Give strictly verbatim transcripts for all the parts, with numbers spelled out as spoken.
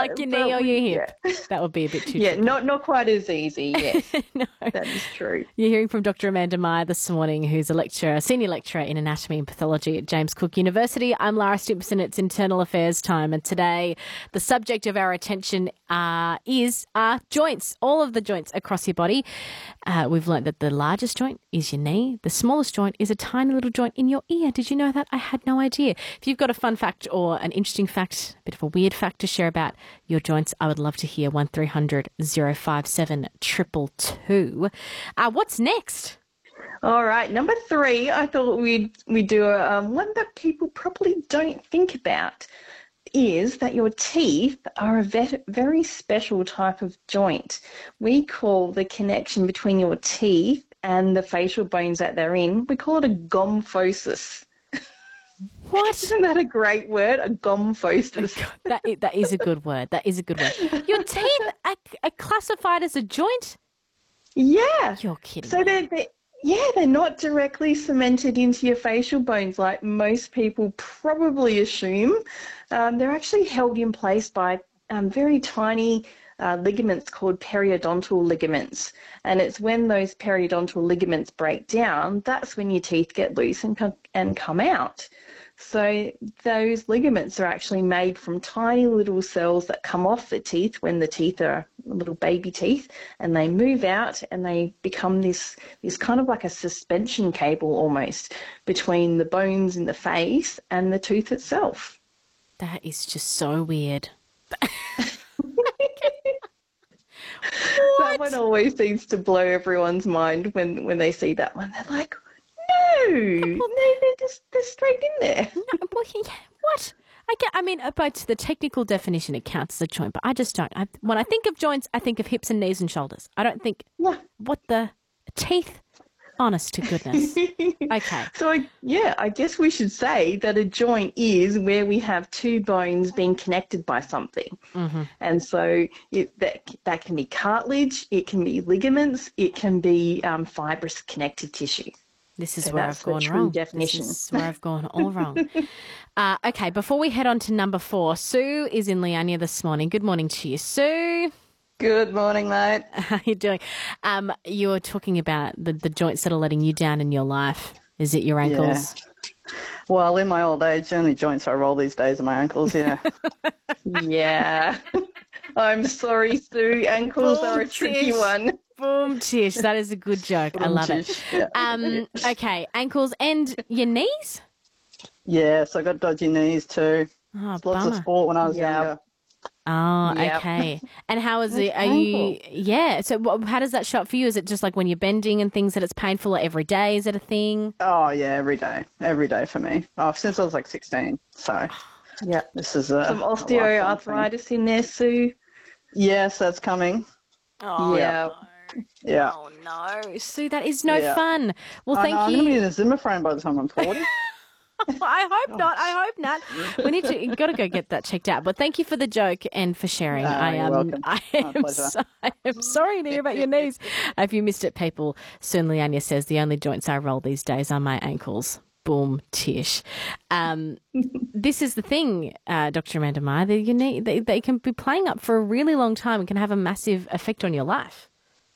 like your knee or we, your hip. yeah. That would be a bit too Yeah, tricky. not not quite as easy, yes. No. That is true. You're hearing from Doctor Amanda Meyer this morning, who's a lecturer, a senior lecturer in anatomy and pathology at James Cook University. I'm Lara Stimpson. It's Internal Affairs time, and today the subject of our attention uh, is uh, joints, all of the joints across your body. Uh, we've learnt that the largest joint is your knee. The smallest joint is a tiny little joint in your ear. Did you know that? I had no idea. If you've got a fun fact or an interesting fact, a bit of a weird fact to share about your joints, I would love to hear. one three hundred oh five seven two two two. Uh, what's next? All right, number three, I thought we'd, we'd do a, um, one that people probably don't think about is that your teeth are a vet- very special type of joint. We call the connection between your teeth and the facial bones that they're in, we call it a gomphosis. What? Isn't that a great word? A gomphosis. That is, that is a good word. That is a good word. Your teeth are, are classified as a joint? Yeah. You're kidding So me. they're, they're, yeah, they're not directly cemented into your facial bones like most people probably assume. Um, they're actually held in place by um, very tiny uh, ligaments called periodontal ligaments. And it's when those periodontal ligaments break down, that's when your teeth get loose and, co- and come out. So those ligaments are actually made from tiny little cells that come off the teeth when the teeth are little baby teeth, and they move out and they become this, this kind of like a suspension cable almost between the bones in the face and the tooth itself. That is just so weird. That one always seems to blow everyone's mind when, when they see that one. They're like, no, no, they're just they're straight in there. No, well, yeah, what? I get. I mean, about the technical definition, it counts as a joint, but I just don't. I, when I think of joints, I think of hips and knees and shoulders. I don't think Yeah. what the teeth. Honest to goodness. Okay. So, I, yeah, I guess we should say that a joint is where we have two bones being connected by something. Mm-hmm. And so it, that, that can be cartilage, it can be ligaments, it can be um, fibrous connective tissue. This is So where that's I've the gone true wrong. definition. This is where I've gone all wrong. uh, okay, before we head on to number four, Sue is in Leania this morning. Good morning to you, Sue. Good morning, mate. How are you doing? Um, you're talking about the, the joints that are letting you down in your life. Is it your ankles? Yeah. Well, in my old age, the only joints I roll these days are my ankles, yeah. Yeah. I'm sorry, Sue. Ankles Boom, are a tricky tish. one. Boom, Tish. That is a good joke. I Boom, love it. tish, yeah. Um, okay, ankles and your knees? Yeah, so I got dodgy knees too. Oh, Lots bummer. of sport when I was Yeah. younger. Oh, Yep. okay. And how is it? It's Are you? painful. Yeah. So, what, how does that show up for you? Is it just like when you're bending and things that it's painful, or every day? Is it a thing? Oh, yeah, every day. Every day for me. Oh, since I was like sixteen. So Yeah. this is a... Some a lifelong thing. osteoarthritis in there, Sue. Yes, that's coming. Oh, Yeah. Yeah. Oh no, Sue, that is no Yeah. fun. Well, I thank know, I'm going to be you. in a Zimmer frame by the time I'm forty. I hope not. I hope not. We need to. You've got to go get that checked out. But thank you for the joke and for sharing. No, I you're um, welcome. I My am. pleasure. So, I am sorry to hear about your knees. If you missed it, people, Soon Leania says the only joints I roll these days are my ankles. Boom, Tish. Um, this is the thing, uh, Doctor Amanda Meyer. They, you need, they, they can be playing up for a really long time and can have a massive effect on your life.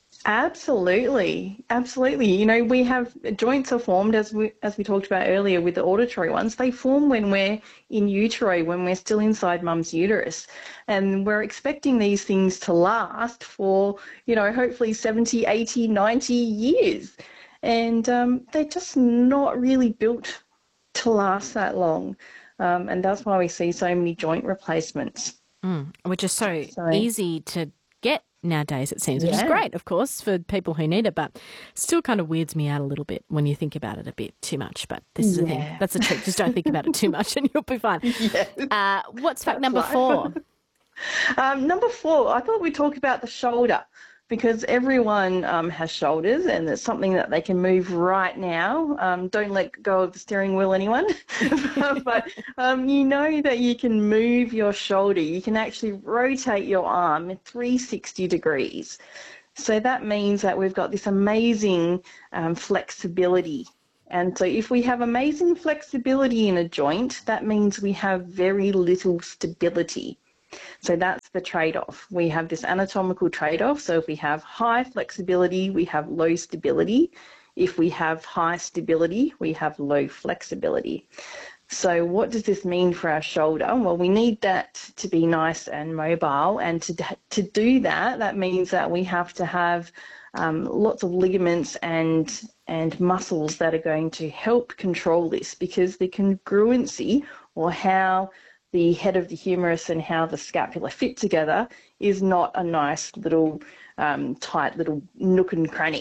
Absolutely, absolutely. You know, we have joints are formed as we as we talked about earlier with the auditory ones. They form when we're in utero, when we're still inside mum's uterus, and we're expecting these things to last for, you know, hopefully seventy, eighty, ninety years, and um, they're just not really built to last that long, um, and that's why we see so many joint replacements. Mm, which is so Sorry. easy to get nowadays, it seems, which is Yeah. great, of course, for people who need it, but still kind of weirds me out a little bit when you think about it a bit too much. But this is the thing. Yeah. That's a trick. Just don't think about it too much and you'll be fine. Yes. Uh, what's fact That's number life. four? Um, number four, I thought we'd talk about the shoulder because everyone um, has shoulders and it's something that they can move right now. Um, don't let go of the steering wheel, anyone. But um, you know that you can move your shoulder. You can actually rotate your arm in three hundred sixty degrees. So that means that we've got this amazing um, flexibility. And so if we have amazing flexibility in a joint, that means we have very little stability. So that's the trade-off. We have this anatomical trade-off. So if we have high flexibility, we have low stability. If we have high stability, we have low flexibility. So what does this mean for our shoulder? Well, we need that to be nice and mobile, and to to do that, that means that we have to have um, lots of ligaments and and muscles that are going to help control this, because the congruency, or how the head of the humerus and how the scapula fit together, is not a nice little um, tight little nook and cranny.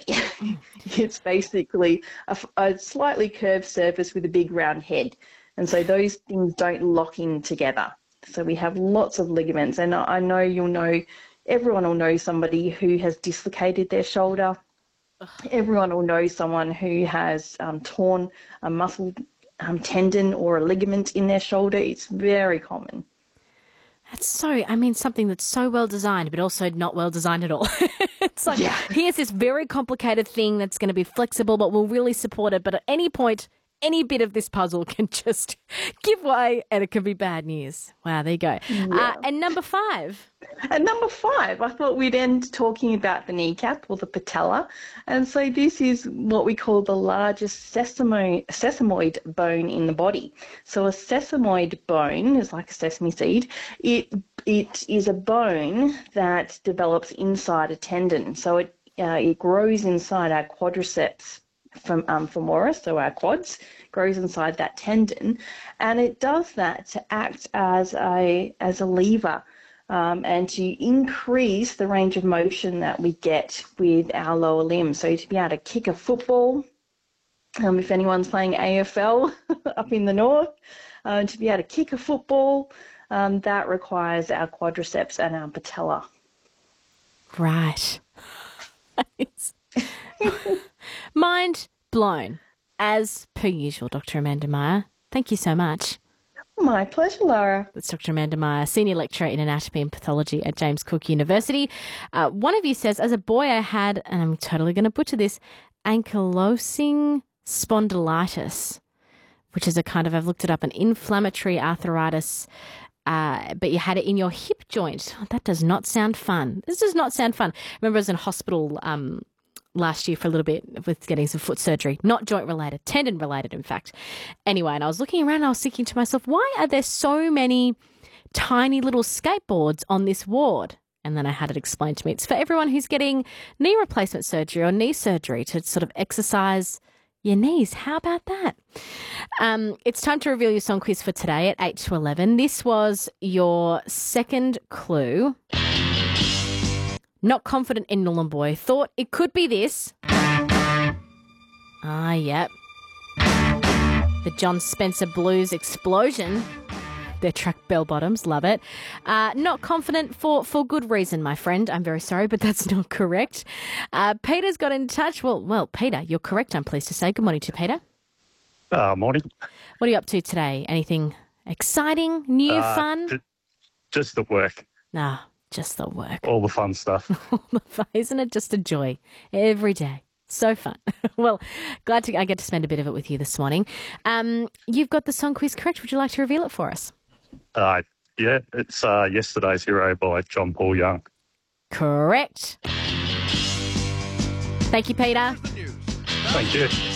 It's basically a, a slightly curved surface with a big round head. And so those things don't lock in together. So we have lots of ligaments, and I know you'll know, everyone will know somebody who has dislocated their shoulder. Everyone will know someone who has um, torn a muscle um, tendon or a ligament in their shoulder. It's very common. That's so, I mean, something that's so well designed, but also not well designed at all. It's like, yeah. Here's this very complicated thing that's going to be flexible, but will really support it. But at any point, any bit of this puzzle can just give way, and it can be bad news. Wow, there you go. Yeah. Uh, and number five. And number five, I thought we'd end talking about the kneecap, or the patella. And so this is what we call the largest sesamoid, sesamoid bone in the body. So a sesamoid bone is like a sesame seed. It It is a bone that develops inside a tendon. So it, uh, it grows inside our quadriceps from um, femoris, so our quads, grows inside that tendon, and it does that to act as a as a lever um, and to increase the range of motion that we get with our lower limbs. So to be able to kick a football, um, if anyone's playing A F L up in the north, uh, to be able to kick a football, um, that requires our quadriceps and our patella. Right. Mind blown, as per usual, Doctor Amanda Meyer. Thank you so much. My pleasure, Laura. That's Doctor Amanda Meyer, Senior Lecturer in Anatomy and Pathology at James Cook University. Uh, one of you says, as a boy I had, and I'm totally going to butcher this, ankylosing spondylitis, which is a kind of, I've looked it up, an inflammatory arthritis, uh, but you had it in your hip joint. Oh, that does not sound fun. This does not sound fun. I remember I was in hospital um, last year for a little bit with getting some foot surgery, not joint related, tendon related, in fact. Anyway, and I was looking around and I was thinking to myself, why are there so many tiny little skateboards on this ward? And then I had it explained to me. It's for everyone who's getting knee replacement surgery or knee surgery to sort of exercise your knees. How about that? Um, it's time to reveal your song quiz for today at eight to eleven. This was your second clue. Not confident in Nhulunbuy. Thought it could be this. Ah, yep. The John Spencer Blues Explosion. Their track Bell Bottoms. Love it. Uh, not confident for, for good reason, my friend. I'm very sorry, but that's not correct. Uh, Peter's got in touch. Well, well, Peter, you're correct, I'm pleased to say. Good morning to you, Peter. Uh, morning. What are you up to today? Anything exciting, new, uh, fun? J- just at work. Nah. Just the work. All the fun stuff. Isn't it just a joy every day? So fun. Well, glad to I get to spend a bit of it with you this morning. Um, you've got the song quiz correct. Would you like to reveal it for us? Uh, yeah, it's uh, Yesterday's Hero by John Paul Young. Correct. Thank you, Peter. Thank you.